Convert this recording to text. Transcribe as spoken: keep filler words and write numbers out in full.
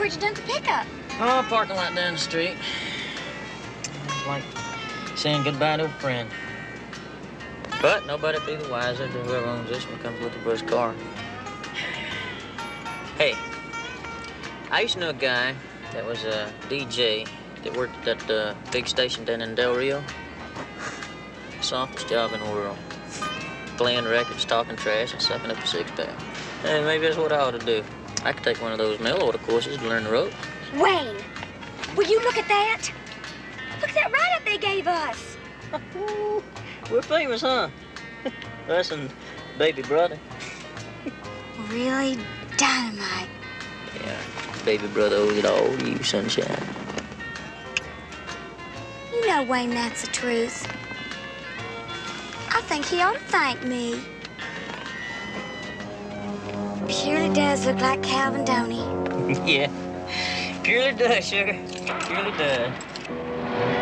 Where'd you dump the pickup? Oh, parking lot down the street. It's like saying goodbye to a friend. But nobody be the wiser to whoever owns this one comes looking for his car. Hey, I used to know a guy that was a D J that worked at that uh, big station down in Del Rio. Softest job in the world. Playing records, talking trash, and sucking up a six-pack. Hey, maybe that's what I ought to do. I could take one of those mail order courses to learn the ropes. Wayne, will you look at that? Look at that write-up they gave us. We're famous, huh? Us and baby brother. Really dynamite. Yeah, baby brother owes it all to you, sunshine. You know, Wayne, that's the truth. I think he ought to thank me. Purely does look like Calvin, don't he? Yeah, purely does, sugar. Purely does.